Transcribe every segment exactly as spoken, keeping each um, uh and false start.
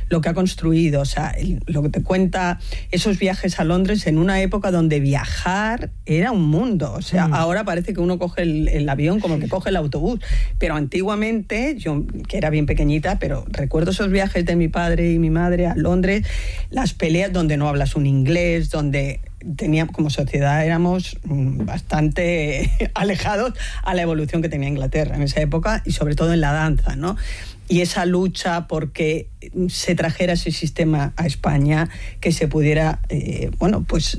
lo que ha construido, o sea, el, lo que te cuenta esos viajes a Londres en una época donde viajar era un mundo, o sea, mm. ahora parece que uno coge el, el avión como que coge el autobús, pero antiguamente, yo que era bien pequeñita, pero recuerdo esos viajes de mi padre y mi madre a Londres, las peleas donde no hablas un inglés, donde teníamos, como sociedad éramos bastante alejados a la evolución que tenía Inglaterra en esa época y sobre todo en la danza, ¿no? Y esa lucha porque se trajera ese sistema a España, que se pudiera, eh, bueno, pues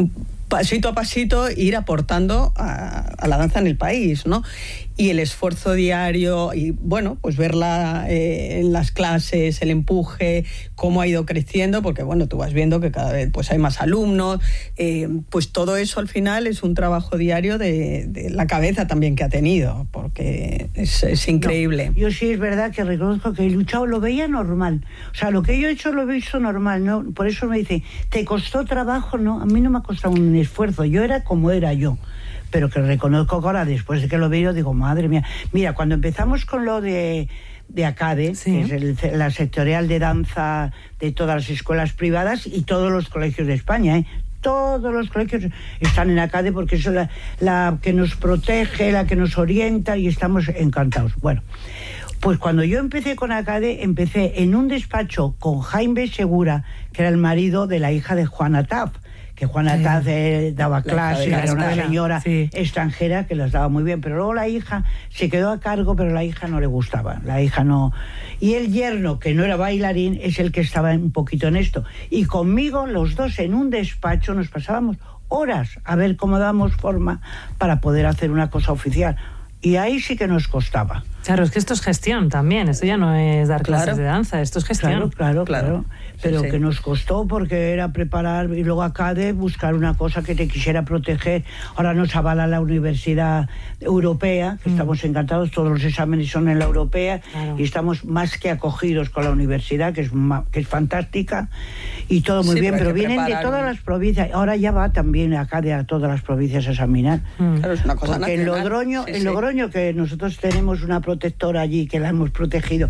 pasito a pasito ir aportando a, a la danza en el país, ¿no? Y el esfuerzo diario y, bueno, pues verla eh, en las clases, el empuje, cómo ha ido creciendo, porque, bueno, tú vas viendo que cada vez pues hay más alumnos, eh, pues todo eso al final es un trabajo diario de, de la cabeza también que ha tenido, porque es, es increíble. No, yo sí es verdad que reconozco que he luchado, lo veía normal, o sea, lo que yo he hecho lo he visto normal, ¿no? Por eso me dice, ¿te costó trabajo? No, a mí no me ha costado un esfuerzo, yo era como era yo. Pero que reconozco que ahora, después de que lo veo, digo, madre mía. Mira, cuando empezamos con lo de, de ACADE, sí, que es el, la sectorial de danza de todas las escuelas privadas y todos los colegios de España, ¿eh? Todos los colegios están en ACADE porque es la, la que nos protege, la que nos orienta y estamos encantados. Bueno, pues cuando yo empecé con ACADE, empecé en un despacho con Jaime Segura, que era el marido de la hija de Juana Taf, que Juana sí. Taz eh, daba clases, era una señora sí. extranjera que las daba muy bien, pero luego la hija se quedó a cargo, pero la hija no le gustaba, la hija no... Y el yerno, que no era bailarín, es el que estaba un poquito en esto. Y conmigo, los dos en un despacho, nos pasábamos horas a ver cómo dábamos forma para poder hacer una cosa oficial. Y ahí sí que nos costaba. Claro, es que esto es gestión también, esto ya no es dar clases claro. de danza, esto es gestión. Claro, claro, claro. claro. Pero sí, sí. que nos costó porque era preparar y luego ACADE buscar una cosa que te quisiera proteger. Ahora nos avala la Universidad Europea, que mm. estamos encantados, todos los exámenes son en la Europea claro. y estamos más que acogidos con la universidad, que es, que es fantástica y todo muy sí, bien, pero, pero vienen de todas las provincias. Ahora ya va también ACADE a todas las provincias a examinar. Mm. Claro, es una cosa porque en Logroño, sí, en Logroño, que nosotros tenemos una protectora allí, que la hemos protegido,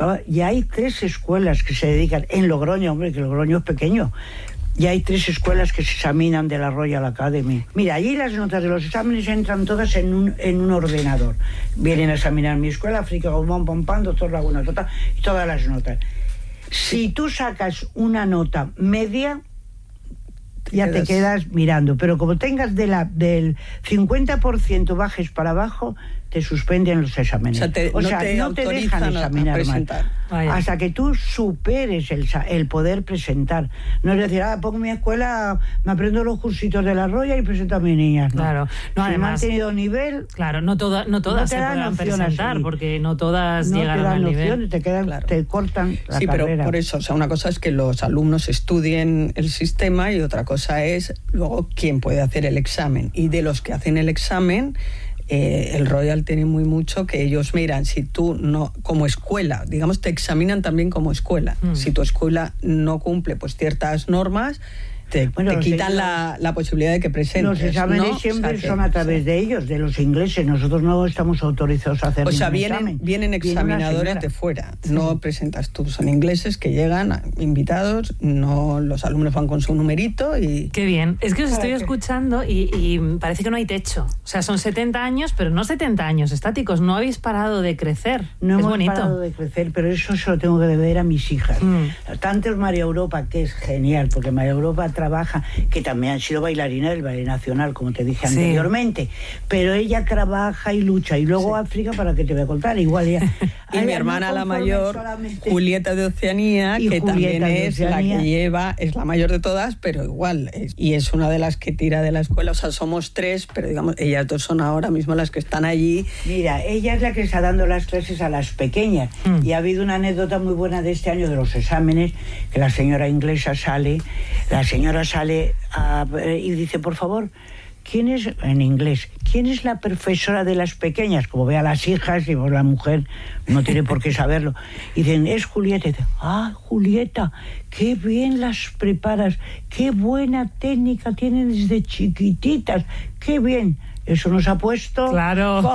y hay tres escuelas que se dedican en Logroño, hombre, que Logroño es pequeño, y hay tres escuelas que se examinan de la Royal Academy. Mira, allí las notas de los exámenes entran todas en un, en un ordenador. Vienen a examinar mi escuela, África, Guzmán, Pompán, Doctor Laguna, total, y todas las notas. Si tú sacas una nota media, ya te quedas, te quedas mirando, pero como tengas de la, del cincuenta por ciento bajes para abajo, te suspenden los exámenes. O sea, te, o sea, no te, no te dejan examinar más. Hasta que tú superes el, el poder presentar. No es decir, ah, pongo mi escuela, me aprendo los cursitos de la Roya y presento a mis niñas. No. Claro. No, si además, me han tenido nivel... Claro, no, toda, no todas no se podrán presentar, así. Porque no todas no llegan al nivel. Te, quedan, claro. te cortan la sí, carrera. Pero por eso, o sea, una cosa es que los alumnos estudien el sistema y otra cosa es luego quién puede hacer el examen. Y de los que hacen el examen... Eh, el Royal tiene muy mucho que ellos miran si tú no, como escuela, digamos, te examinan también como escuela. Mm. Si tu escuela no cumple pues ciertas normas, te, bueno, te quitan la, la posibilidad de que presentes. Los exámenes ¿no? siempre o sea, son a través sí. de ellos, de los ingleses. Nosotros no estamos autorizados a hacer o sea, ningún vienen, examen. vienen examinadores de fuera. Sí. No presentas tú. Son ingleses que llegan invitados, no los alumnos van con su numerito y... Qué bien. Es que os estoy escuchando y, y parece que no hay techo. O sea, son setenta años, pero no setenta años estáticos. No habéis parado de crecer. No es hemos bonito. parado de crecer, pero eso se lo tengo que deber a mis hijas. Mm. Tanto es María Europa, que es genial, porque María Europa trabaja, que también ha sido bailarina del Ballet Nacional, como te dije sí. anteriormente, pero ella trabaja y lucha, y luego sí. África, para que te voy a contar, igual ella... y mi hermana no la mayor, solamente... Julieta de Oceanía, y que Julieta también es la que lleva, es la mayor de todas, pero igual, es, y es una de las que tira de la escuela, o sea, somos tres, pero digamos, ellas dos son ahora mismo las que están allí. Mira, ella es la que está dando las clases a las pequeñas, mm. y ha habido una anécdota muy buena de este año de los exámenes, que la señora inglesa sale, la señora sale A, y dice, por favor, ¿quién es, en inglés, quién es la profesora de las pequeñas? Como ve a las hijas y pues la mujer no tiene por qué saberlo. Y dicen, es Julieta. Y dice, ah, Julieta, qué bien las preparas, qué buena técnica tienen desde chiquititas, qué bien. Eso nos ha puesto... Claro.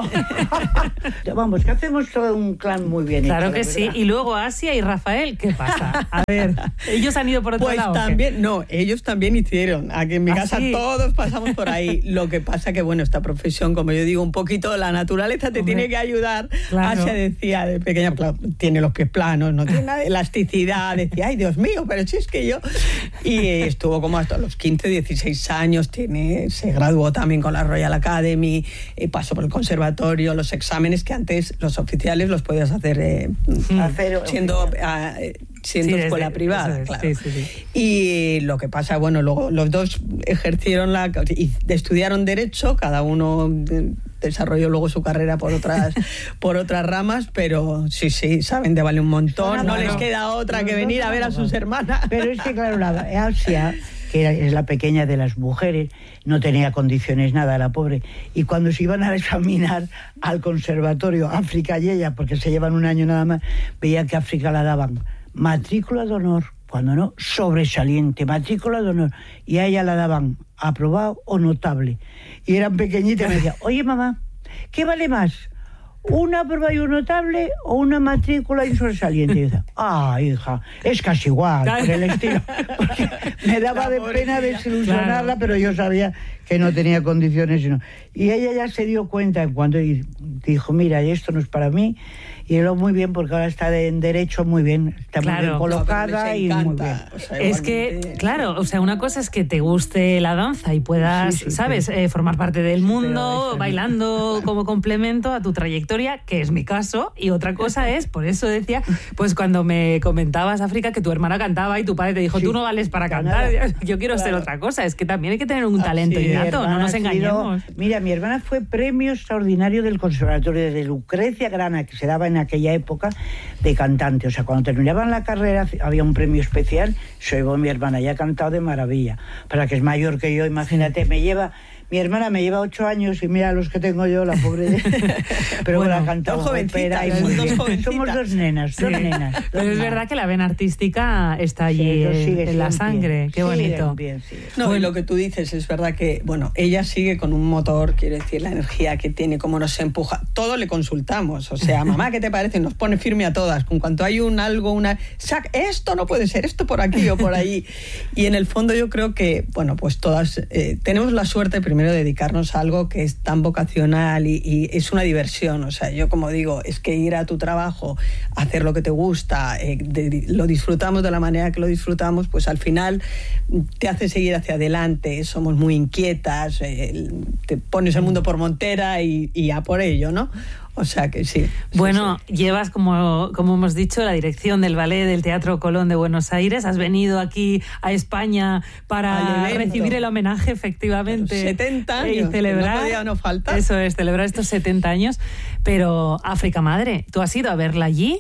Vamos, que hacemos todo un clan muy bien. Claro hecho, que sí. Y luego Asia y Rafael, ¿qué pasa? A ver, ellos han ido por otro pues lado. Pues también, no, ellos también hicieron. Aquí en mi ¿Ah, casa sí? todos pasamos por ahí. Lo que pasa que, bueno, esta profesión, como yo digo, un poquito la naturaleza te Hombre, tiene que ayudar. claro. Asia decía de pequeña, tiene los pies planos, no tiene nada de elasticidad. Decía, ay, Dios mío, pero si es que yo... Y estuvo como hasta los quince, dieciséis años, tiene, se graduó también con la Royal Academy, eh, pasó por el conservatorio, los exámenes que antes los oficiales los podías hacer eh, Hacer- siendo, a, siendo Sí, desde- escuela privada, es, claro. sí, sí, sí. Y lo que pasa, bueno, luego los dos ejercieron la... y estudiaron Derecho, cada uno desarrolló luego su carrera por otras por otras ramas, pero sí, sí, saben de vale un montón, no Claro. les queda otra Los que dos venir a ver a sus hermanas. Pero es que, claro, la Asia, que era- es la pequeña de las mujeres, no tenía condiciones nada, la pobre. Y cuando se iban a examinar al conservatorio, África y ella, porque se llevan un año nada más, veía que a África la daban matrícula de honor, cuando no, sobresaliente, matrícula de honor. Y a ella la daban aprobado o notable. Y eran pequeñitas y me decían, oye mamá, ¿qué vale más? ¿Una prueba y un notable o una matrícula y un sobresaliente? Y yo decía, ah, hija, es casi igual, por el estilo. Porque me daba de pena desilusionarla, Claro. pero yo sabía que no tenía condiciones. Sino... Y ella ya se dio cuenta cuando dijo, mira, esto no es para mí. Y lo muy bien, porque ahora está de- en Derecho muy bien, está muy Claro. bien No, colocada pero les y muy encanta, bien. o sea, Es que, igualmente- claro, o sea, una cosa es que te guste la danza y puedas, Sí, sí, ¿sabes?, pero- eh, formar parte del Sí, mundo pero eso- bailando como complemento a tu trayectoria, que es mi caso, y otra cosa es, por eso decía, pues cuando me comentabas, África, que tu hermana cantaba y tu padre te dijo, Sí, tú no vales para para cantar, nada. yo quiero ser Claro. otra cosa, es que también hay que tener un talento sí, Mi innato, no hermana nos ha sido- engañemos. Mira, mi hermana fue premio extraordinario del Conservatorio de Lucrecia Grana, que se daba en aquella época, de cantante. O sea, cuando terminaban la carrera había un premio especial. Soy mi hermana, ya ha cantado de maravilla. Para que es mayor que yo, imagínate, me lleva... Mi hermana me lleva ocho años y mira los que tengo yo, la pobre. Pero bueno, ha cantado dos jovencitas, ópera y las muy dos bien. jovencitas. Somos dos nenas, dos Sí. nenas. dos Pero es nenas. verdad que la vena artística está allí Sí, eso en, sigue, en sigue la en sangre, pie. qué Sigue bonito. en pie, sigue. No, y Bueno. lo que tú dices es verdad que, bueno, ella sigue con un motor, quiero decir, la energía que tiene, cómo nos empuja, todo le consultamos, o sea, mamá, ¿qué te parece? Nos pone firme a todas, con cuanto hay un algo, una, sac, esto no puede ser, esto por aquí o por allí. Y en el fondo yo creo que, bueno, pues todas eh, tenemos la suerte primero de dedicarnos a algo que es tan vocacional y, y es una diversión, o sea, yo como digo, es que ir a tu trabajo, hacer lo que te gusta, eh, de, lo disfrutamos de la manera que lo disfrutamos, pues al final te hace seguir hacia adelante, somos muy inquietas, eh, te pones el mundo por montera y, y a por ello, ¿no? O sea que sí. Bueno, sí, sí. llevas, como, como hemos dicho, la dirección del ballet del Teatro Colón de Buenos Aires. Has venido aquí a España para Al evento. recibir el homenaje, efectivamente. setenta años, Y que no celebrar. podía no faltar. Eso es, celebrar estos setenta años. Pero, África Madre, ¿tú has ido a verla allí?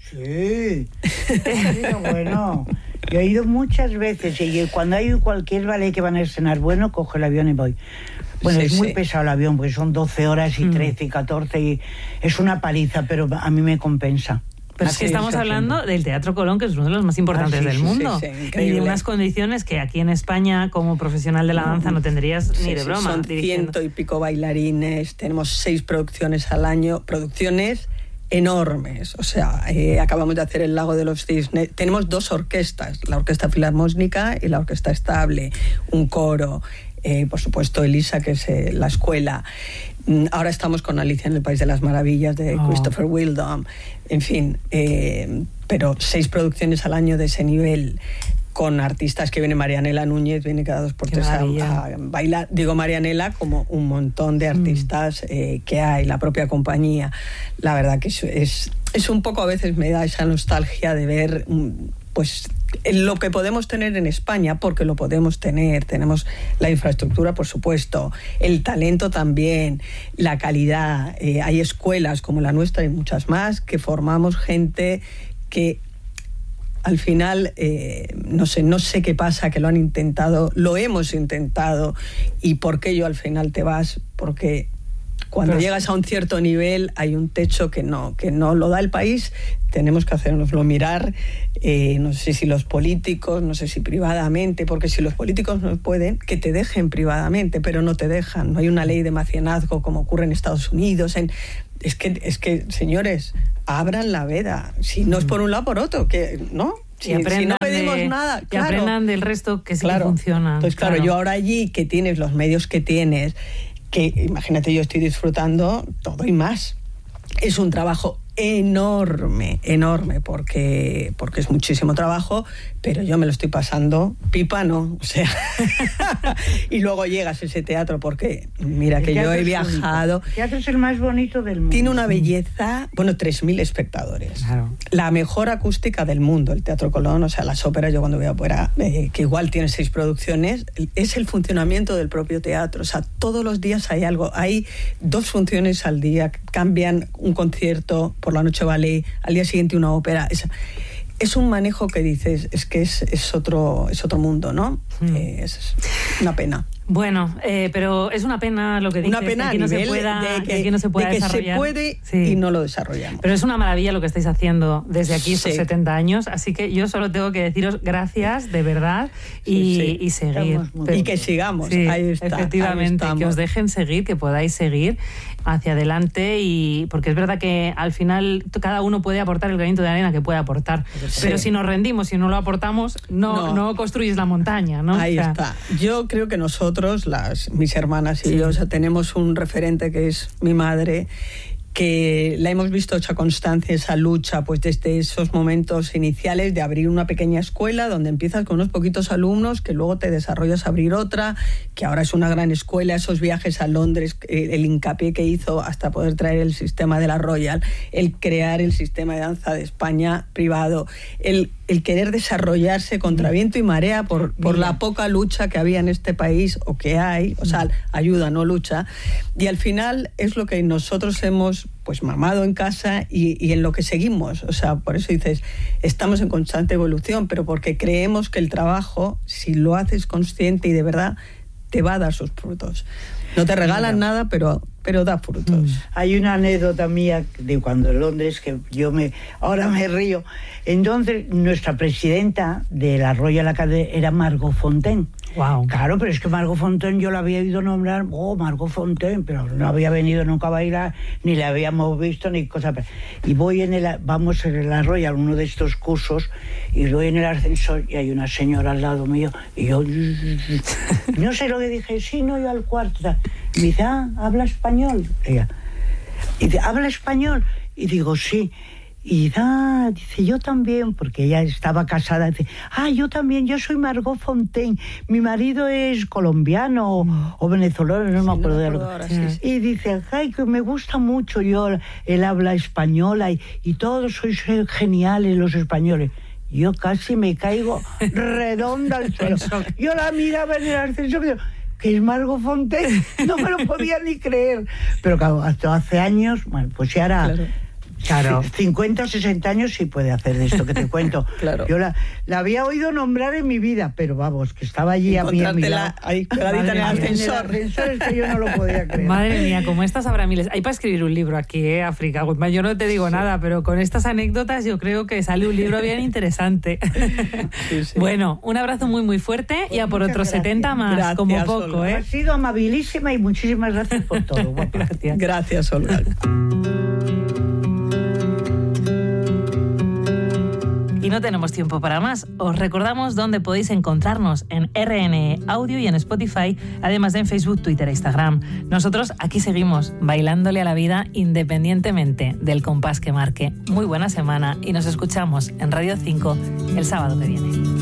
Sí, sí, bueno, yo he ido muchas veces y cuando hay cualquier ballet que van a estrenar bueno, cojo el avión y voy. Bueno, Sí, es muy sí. pesado el avión porque son doce horas y Mm. trece y catorce y es una paliza, pero a mí me compensa. Pero es que Así estamos es, hablando siempre. del Teatro Colón, que es uno de los más importantes Ah, sí, del sí, mundo. sí, sí, y increíble. de unas condiciones que aquí en España, como profesional de la danza, no tendrías Sí, ni de sí, broma. son dirigiendo. ciento y pico bailarines, tenemos seis producciones al año, producciones enormes, o sea, eh, acabamos de hacer el Lago de los Cisnes, tenemos dos orquestas, la Orquesta Filarmónica y la Orquesta Estable, un coro, eh, por supuesto Elisa, que es eh, la escuela. Mm, Ahora estamos con Alicia en el País de las Maravillas de Oh. Christopher Wildom, en fin, eh, pero seis producciones al año de ese nivel, con artistas que viene Marianela Núñez, viene cada dos por Qué tres a, maravilla. a bailar. Digo Marianela como un montón de artistas eh, que hay, la propia compañía. La verdad que es, es, es un poco, a veces me da esa nostalgia de ver mm, pues lo que podemos tener en España, porque lo podemos tener, tenemos la infraestructura, por supuesto, el talento también, la calidad, eh, hay escuelas como la nuestra y muchas más que formamos gente que al final, eh, no sé, no sé qué pasa, que lo han intentado, lo hemos intentado, y por qué yo al final te vas, porque Cuando Pero llegas a un cierto nivel hay un techo que no, que no lo da el país, tenemos que hacernoslo mirar, eh, no sé si los políticos, no sé si privadamente, porque si los políticos no pueden, que te dejen privadamente, pero no te dejan. No hay una ley de mecenazgo como ocurre en Estados Unidos. En, es, que, es que, señores, abran la veda. Si no es por un lado, por otro, que ¿no? Si, si no pedimos de, nada, claro. Y aprendan del resto que sí claro. que funciona. Entonces, claro, claro, yo ahora allí, que tienes los medios que tienes, que imagínate, yo estoy disfrutando todo y más. Es un trabajo enorme, enorme, porque, porque es muchísimo trabajo, pero yo me lo estoy pasando pipa, ¿no? O sea, y luego llegas a ese teatro, porque mira, el que yo he viajado. El teatro es el más bonito del mundo. Tiene una belleza, bueno, tres mil espectadores. Claro. La mejor acústica del mundo, el Teatro Colón, o sea, las óperas, yo cuando voy afuera, eh, que igual tiene seis producciones, es el funcionamiento del propio teatro. O sea, todos los días hay algo. Hay dos funciones al día, cambian un concierto, por la noche ballet, al día siguiente una ópera. Es, es un manejo que dices, es que es, es, otro, es otro mundo, ¿no? Mm. Eh, es una pena. Bueno, eh, pero es una pena lo que dices, una pena que aquí no se pueda, de que, que aquí no se pueda de que desarrollar. Se puede sí. y no lo desarrollamos. Pero es una maravilla lo que estáis haciendo desde aquí estos sí. setenta años, así que yo solo tengo que deciros gracias, de verdad, y, sí, sí. y seguir. Pero, y que sigamos, sí, ahí está. Efectivamente, ahí que os dejen seguir, que podáis seguir hacia adelante, y porque es verdad que al final cada uno puede aportar el granito de arena que puede aportar, sí. pero si nos rendimos y no lo aportamos, no, no. no construyes la montaña, ¿no? Ahí o sea, está. Yo creo que nosotros, las mis hermanas y sí. yo, o sea, tenemos un referente que es mi madre, que la hemos visto esa constancia, esa lucha, pues desde esos momentos iniciales de abrir una pequeña escuela donde empiezas con unos poquitos alumnos, que luego te desarrollas a abrir otra, que ahora es una gran escuela, esos viajes a Londres, el hincapié que hizo hasta poder traer el sistema de la Royal, el crear el sistema de danza de España privado, el el querer desarrollarse contra viento y marea por, por la poca lucha que había en este país, o que hay, o sea, ayuda, no lucha, y al final es lo que nosotros hemos pues mamado en casa y, y en lo que seguimos. O sea, por eso dices, estamos en constante evolución, pero porque creemos que el trabajo, si lo haces consciente y de verdad, te va a dar sus frutos. No te regalan Mira. nada, pero, pero da frutos. Mm. Hay una anécdota mía de cuando en Londres, que yo me ahora me río. Entonces, nuestra presidenta de la Royal Academy era Margot Fontaine. Wow. Claro, pero es que Margot Fontaine yo la había oído nombrar, oh, Margot Fontaine, pero no había venido nunca a bailar, ni la habíamos visto, ni cosa. Y voy en el, vamos en la Royal, uno de estos cursos, y voy en el ascensor y hay una señora al lado mío, y yo, no sé lo que dije, sí, no, yo al cuarto. Y me dice, ah, ¿habla español? Ella. Y dice, ¿habla español? Y digo, sí. Y da, dice, yo también, porque ella estaba casada, dice, ah, yo también, yo soy Margot Fontaine, mi marido es colombiano o, o venezolano, no sí, me acuerdo no de algo. Ahora, sí, sí. Y dice, ay, que me gusta mucho yo, él habla española y, y todos sois geniales los españoles. Yo casi me caigo redonda al suelo. Yo la miraba en el ascensor, que es Margot Fontaine, no me lo podía ni creer. Pero claro, hasta hace años, bueno, pues ya era... Claro. Claro, cincuenta o sesenta años sí puede hacer de esto que te cuento. Claro. Yo la, la había oído nombrar en mi vida, pero vamos, que estaba allí a mí a mi lado. Ahí pegadita en el ascensor. En el ascensor es que yo no lo podía creer. Madre mía, como estas habrá miles. Hay para escribir un libro aquí, ¿eh, África? Yo no te digo sí. nada, pero con estas anécdotas yo creo que sale un libro bien interesante. Sí, sí. Bueno, un abrazo muy, muy fuerte pues y a por otros gracias. setenta más, gracias, como poco, Olga. ¿eh? Has sido amabilísima y muchísimas gracias por todo. Gracias. Gracias, Olga. Y no tenemos tiempo para más. Os recordamos dónde podéis encontrarnos en R N E Audio y en Spotify, además de en Facebook, Twitter e Instagram. Nosotros aquí seguimos bailándole a la vida independientemente del compás que marque. Muy buena semana y nos escuchamos en Radio cinco el sábado que viene.